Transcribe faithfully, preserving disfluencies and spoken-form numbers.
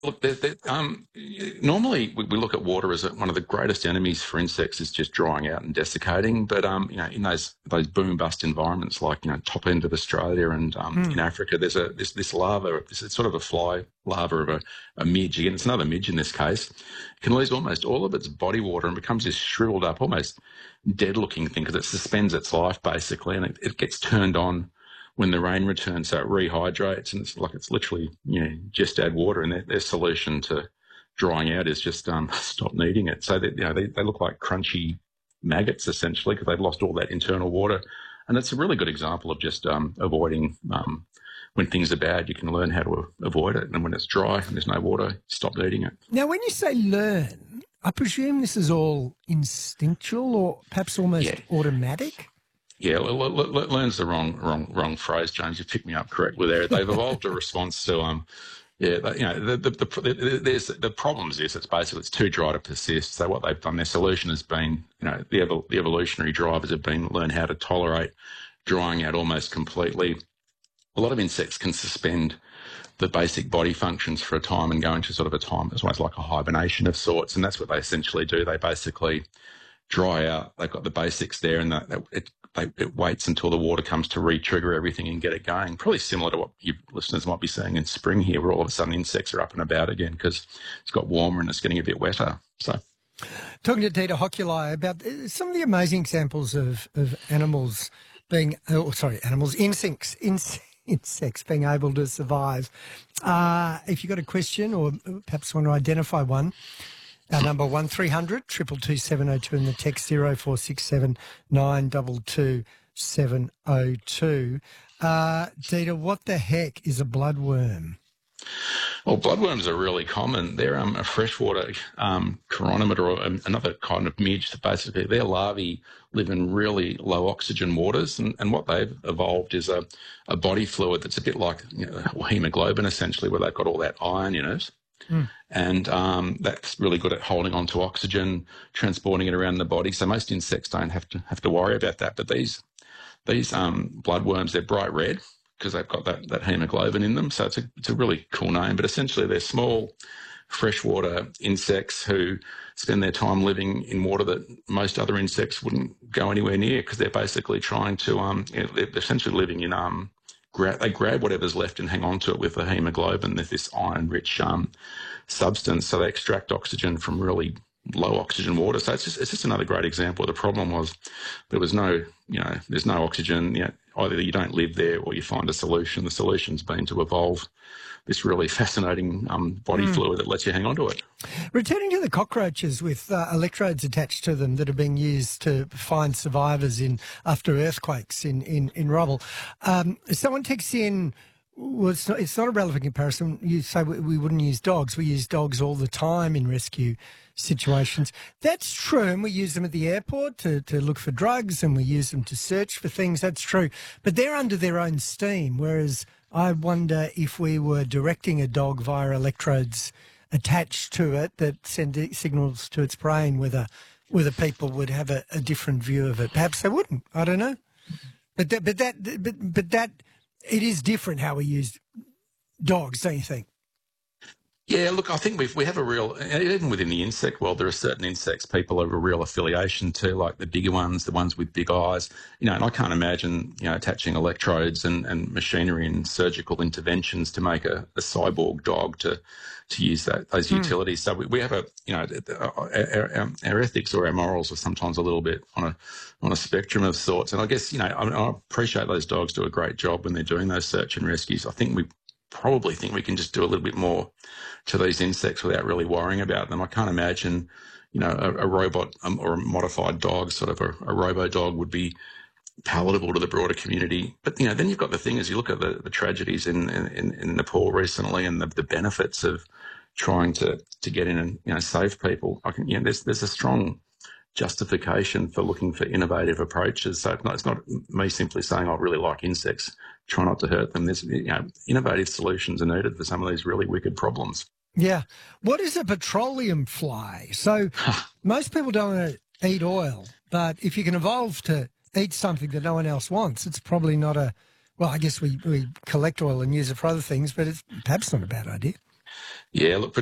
Look, there, there, um, normally we, we look at water as a, one of the greatest enemies for insects is just drying out and desiccating. But um, you know, in those those boom bust environments, like you know, top end of Australia and um, in Mm. Africa, there's a this this larva, this is sort of a fly larva of a, a midge. Again, it's another midge in this case. It can lose almost all of its body water and becomes this shriveled up, almost dead looking thing because it suspends its life basically, and it, it gets turned on when the rain returns, so it rehydrates, and it's like it's literally, you know, just add water, and their, their solution to drying out is just um, stop needing it. So that you know they, they look like crunchy maggots essentially because they've lost all that internal water, and it's a really good example of just um, avoiding um, when things are bad. You can learn how to avoid it, and when it's dry and there's no water, stop needing it. Now, when you say learn, I presume this is all instinctual or perhaps almost Yeah. automatic? Yeah, l- l- l- learn's the wrong, wrong, wrong phrase, James. You picked me up correctly there. They've evolved a response to um, yeah, they- you know, the the, the the there's the problems is it's basically it's too dry to persist. So what they've done, their solution has been, you know, the evol- the evolutionary drivers have been learn how to tolerate drying out almost completely. A lot of insects can suspend the basic body functions for a time and go into sort of a time, it's almost like a hibernation of sorts, and that's what they essentially do. They basically dry out. They've got the basics there, and that, that it, they, it waits until the water comes to re-trigger everything and get it going. Probably similar to what you listeners might be seeing in spring here, where all of a sudden insects are up and about again because it's got warmer and it's getting a bit wetter. So, Talking to Dieter Hoculi about uh, some of the amazing examples of, of animals being, oh, sorry, animals, insects, insects. Insects being able to survive. Uh, if you've got a question or perhaps want to identify one, our number one three hundred two two two seven oh two and the text zero four six seven nine two two seven oh two. Uh, Dieter, what the heck is a bloodworm? well, bloodworms are really common. They're um, a freshwater um, chironomid or um, another kind of midge. That basically, their larvae live in really low oxygen waters, and, and what they've evolved is a, a body fluid that's a bit like, you know, hemoglobin, essentially, where they've got all that iron in it. Mm. And um, that's really good at holding on to oxygen, transporting it around the body. So most insects don't have to have to worry about that. But these these um, bloodworms, they're bright red because they've got that, that hemoglobin in them. So it's a it's a really cool name. But essentially, they're small freshwater insects who spend their time living in water that most other insects wouldn't go anywhere near because they're basically trying to um, you know, they're essentially living in um, gra- they grab whatever's left and hang on to it with the hemoglobin. There's this iron-rich um, substance, so they extract oxygen from really low oxygen water. So it's just it's just another great example. The problem was there was no, you know, there's no oxygen. You know, either you don't live there or you find a solution. The solution's been to evolve this really fascinating um, body Mm. fluid that lets you hang on to it. Returning to the cockroaches with uh, electrodes attached to them that are being used to find survivors in after earthquakes in, in, in rubble. Um, someone texts in, well, it's not, it's not a relevant comparison. You say we, we wouldn't use dogs. We use dogs all the time in rescue situations. That's true, and we use them at the airport to, to look for drugs, and we use them to search for things. That's true. But they're under their own steam, whereas I wonder if we were directing a dog via electrodes attached to it that send signals to its brain, whether whether people would have a, a different view of it. Perhaps they wouldn't. I don't know. But that, but that, but, but that, it is different how we use dogs, don't you think? Yeah, look, I think we've, we have a real, even within the insect world, there are certain insects people have a real affiliation to, like the bigger ones, the ones with big eyes. You know, and I can't imagine, you know, attaching electrodes and, and machinery and surgical interventions to make a, a cyborg dog to to use that those Mm. utilities. So we, we have a, you know, our, our, our ethics or our morals are sometimes a little bit on a on a spectrum of sorts. And I guess, you know, I, I appreciate those dogs do a great job when they're doing those search and rescues. I think we probably think we can just do a little bit more to these insects without really worrying about them. I can't imagine, you know, a, a robot um, or a modified dog, sort of a, a robo dog, would be palatable to the broader community. But, you know, then you've got the thing is you look at the, the tragedies in, in, in Nepal recently and the, the benefits of trying to, to get in and, you know, save people. I can, you know, there's, there's a strong justification for looking for innovative approaches. So it's not, it's not me simply saying I really like insects, try not to hurt them. There's, you know, innovative solutions are needed for some of these really wicked problems. Yeah. What is a petroleum fly? So most people don't want to eat oil, but if you can evolve to eat something that no one else wants, it's probably not a, well, I guess we, we collect oil and use it for other things, but it's perhaps not a bad idea. Yeah, look,